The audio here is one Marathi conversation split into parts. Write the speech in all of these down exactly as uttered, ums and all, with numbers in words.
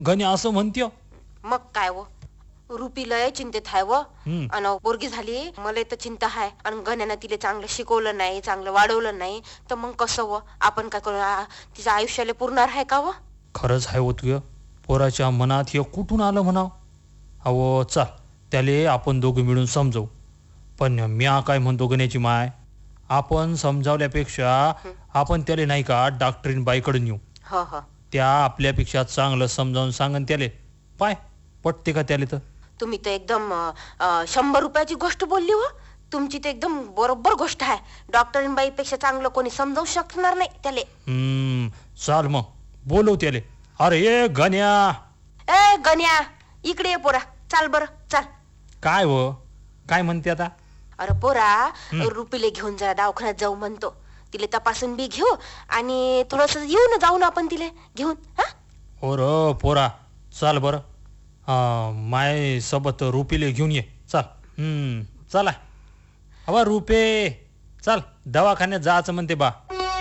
गण्या असं म्हणत्य. मग काय व रुपी लय चिंतेत आहे व हम्म. अन पोरगी झाली मला तर चिंता आहे आणि गण्यानं तिला चांगलं शिकवलं नाही चांगलं वाढवलं नाही तर मग कसं व आपण काय करू आ, तिचं आयुष्याला पुरणार आहे का व खरंच आहे हो तुझं. पोराच्या मनात हे कुठून आलं म्हणाव. अहो चाल त्याले आपण दोघं मिळून समजवू. पण म्या काय म्हणतो गण्याची माय, आपण समजावल्यापेक्षा आपण त्याले नाही का डॉक्टरीन बाईकडे नेऊ. ह ह त्या आपल्यापेक्षा चांगलं समजावून सांगन त्याले. पाय पटते का त्याले तर. तुम्ही तर एकदम अ, अ, शंभर रुपयाची गोष्ट बोलली व तुमची तर एकदम बरोबर गोष्ट आहे. डॉक्टरीन बाईपेक्षा चांगलं कोणी समजावू शकणार नाही त्याले. हम्म चाल मग बोलव त्याले. अरे ए गण्या. ए गण्या इकडे ये पोरा चाल बर चाल. काय व काय म्हणते आता. अरे पोरा हम्म. रुपीले घेऊन जरा दवाखान्यात जाऊ म्हणतो. तिले तपासून बी घेऊ आणि थोडस येऊ ना जाऊ ना आपण तिले घेऊन हा. हो र पोरा चाल बरं. अं, माय सोबत रुपीले घेऊन ये चाल. हम्म चला. अवा रुपे चाल दवाखान्यात जायचं म्हणते बा.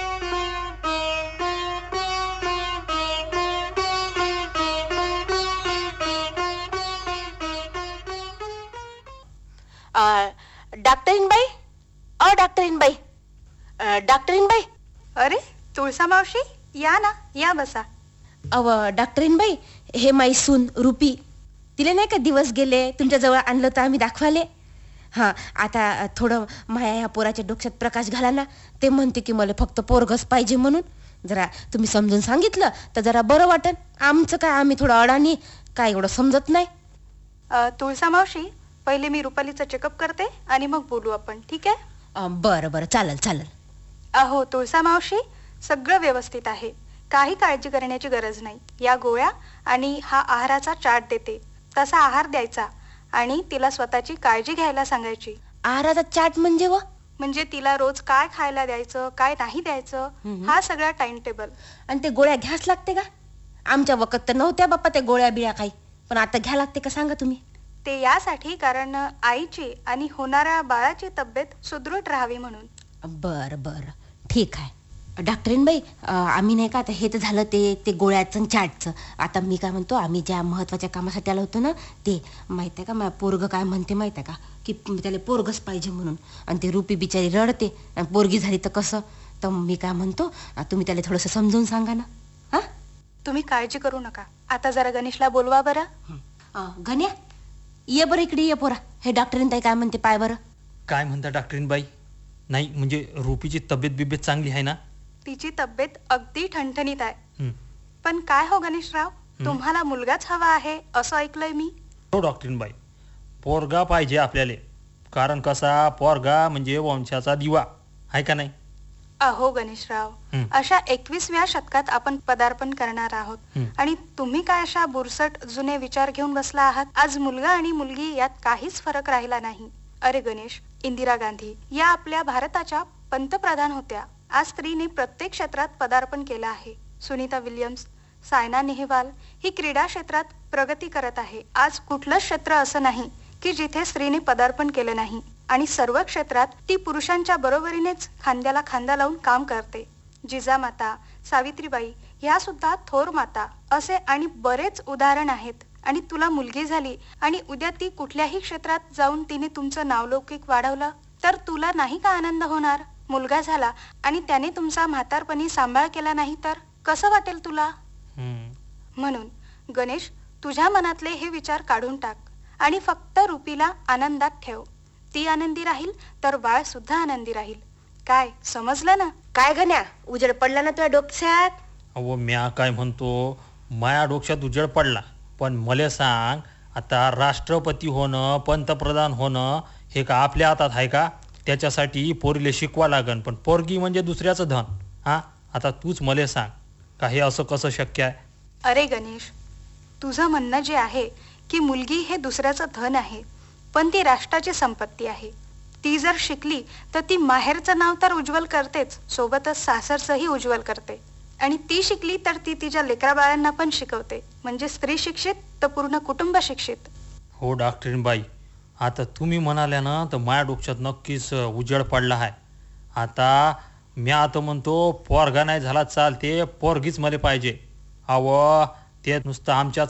अ, डॉक्टरीन बाई अ डॉक्टरीन बाई अ, डॉक्टरीन बाई अरे तुळसा मावशी या ना या बसा. अव डॉक्टरीन बाई हे माई सून रुपी तिले नाही का दिवस गेले तुमच्याजवळ आणलं तर आम्ही दाखवाले. हा आता थोडं माया ह्या पोराच्या डोक्यात प्रकाश घाला ना. ते म्हणते की मला फक्त पोरगच पाहिजे म्हणून. जरा तुम्ही समजून सांगितलं तर जरा बरं वाटन. आमचं काय आम्ही थोडं अडाणी काय एवढं समजत नाही. अ, तुळसा मावशी पहिले मी रुपालीचा चेकअप करते आणि मग बोलू आपण, ठीक आहे? अ, बरं बरं चालेल चालेल. अहो तुळसा मावशी सगळं व्यवस्थित आहे, काही काळजी करण्याची गरज नाही. या गोळ्या आणि हा आहाराचा चार्ट देते, तसा आहार द्यायचा आणि तिला स्वतःची काळजी घ्यायला सांगायची. आहाराचा चाट म्हणजे व म्हणजे तिला रोज काय खायला द्यायचं काय नाही द्यायचं हम्म. हा सगळा टाइम टेबल. आणि ते गोळ्या घ्यास लागते का. आमच्या वखत तर नव्हत्या बाप्पा त्या गोळ्या बिळ्या काही पण आता घ्या लागते का सांगा तुम्ही. ते यासाठी कारण आईची आणि होणाऱ्या बाळाची तब्येत सुदृढ राहावी म्हणून. बरं बरं ठीक आहे. डॉक्टरीन बाई अ, आम्ही नाही का आता हे तर झालं ते ते गोळ्याचं चाटचं. आता मी काय म्हणतो आम्ही ज्या महत्वाच्या कामासाठी आलो होतो ना ते माहित आहे का मा पोरग काय म्हणते माहित आहे का की त्याला पोरगच पाहिजे म्हणून. आणि ते रुपी बिचारी रडते आणि पोरगी झाली तर कसं. तर मी काय म्हणतो अ, तुम्ही त्याला थोडंसं समजून सांगा ना. हा तुम्ही काळजी करू नका. आता जरा गणेशला बोलवा बरं. अ, गण्या ये बरं इकडे ये पोरा. हे डॉक्टरीन ताई काय म्हणते पाय बरं. काय म्हणता डॉक्टरीन बाई. नाही म्हणजे रुपीची तब्येत बिब्येत चांगली आहे ना. तिची तब्येत अगदी ठणठणीत आहे. हम्म. पण काय हो गणेशराव, तुम्हाला मुलगाच हवा आहे असं ऐकलंय मी. हो डॉक्टरीन बाई पोरगा पाहिजे आपल्याला. कारण कसा पोरगा म्हणजे वंशाचा दिवा आहे का नाही. अहो गणेशराव, हं. अशा एकविसव्या शतकात आपण पदार्पण करणार आहोत हं. आणि तुम्ही काय अशा बुरसट जुने विचार घेऊन बसला आहात. आज मुलगा आणि मुलगी यात काहीच फरक राहिला नाही. अरे गणेश, इंदिरा गांधी या आपल्या भारताच्या पंतप्रधान होत्या. आज स्त्रीने प्रत्येक क्षेत्रात पदार्पण केलं आहे. सुनीता विल्यम्स, सायना नेहवाल ही क्रीडा क्षेत्रात प्रगती करत आहे. आज कुठलंच क्षेत्र असं नाही की जिथे स्त्रीने पदार्पण केलं नाही आणि सर्व क्षेत्रात ती पुरुषांच्या बरोबरीनेच खांद्याला खांदा लावून काम करते. जिजामाता, सावित्रीबाई ह्या सुद्धा थोर माता असे आणि बरेच उदाहरण आहेत. आणि तुला मुलगी झाली आणि उद्या ती कुठल्याही क्षेत्रात जाऊन तिने तुमचं नावलौकिक वाढवलं तर तुला नाही का आनंद होणार. मुलगा झाला आणि त्याने तुमचा म्हातारपणी सांभाळ केला नाही तर कसं वाटेल तुला. हम्म. म्हणून गणेश, तुझ्या मनातले हे विचार काढून टाक आणि फक्त रुपीला आनंदात ठेव. ती आनंदी राहील तर बाळ सुद्धा आनंदी राहील. काय समजलं ना. काय गण्या उजेड पडला ना तुझ्या डोक्यात. अहो म्या काय म्हणतो माया डोक्यात उजेड पडला. पण मला सांग आता राष्ट्रपती होणं पंतप्रधान होणं हे का आपल्या हातात आहे का. त्याच्यासाठी पोरीले शिकवा लागन. पण पोरगी म्हणजे दुसऱ्याचं धन. हा आता तूच मला सांग का हे असं कसं शक्य आहे. अरे गणेश, तुझं म्हणणं जे आहे की मुलगी हे दुसऱ्याचं धन आहे पण ती राष्ट्राची संपत्ती आहे. ती जर शिकली तर ती माहेरचं नाव तर उज्ज्वल करतेच, सोबतच सासरचंही उज्ज्वल करते. आणि ती शिकली तर ती तिच्या लेकरा बाळांना पण शिकवते. म्हणजे स्त्री शिक्षित तर पूर्ण कुटुंब शिक्षित. हो डॉक्टरीन बाई आता तुम्ही म्हणाल्या ना तर माझ्या डोक्यात नक्कीच उजेड पडला आहे. आता मी आता म्हणतो पोरगा नाही झाला चालते पोरगीच मला पाहिजे. अव ते नुसतं आमच्याच